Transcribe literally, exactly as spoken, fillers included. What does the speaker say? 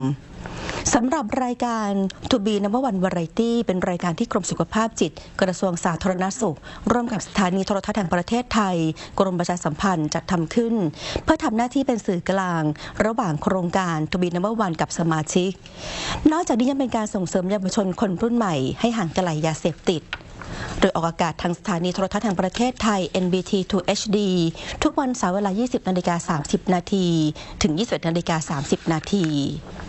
สำหรับรายการ To Be Number One Variety เป็นรายการที่กรมสุขภาพจิตกระทรวงสาธารณสุขร่วมกับสถานีโทรทัศน์แห่งประเทศไทยกรมประชาสัมพันธ์จัดทำขึ้นเพื่อทำหน้าที่เป็นสื่อกลางระหว่างโครงการ To Be Number One กับสมาชิกนอกจากนี้ยังเป็นการส่งเสริมเยาวชนคนรุ่นใหม่ให้ห่างไกลยาเสพติดโดยออกอากาศทางสถานีโทรทัศน์แห่งประเทศไทย เอ็น บี ที ทู เอช ดี ทุกวันเสาร์เวลา ยี่สิบนาฬิกาสามสิบนาที ถึง ยี่สิบเอ็ดนาฬิกาสามสิบนาที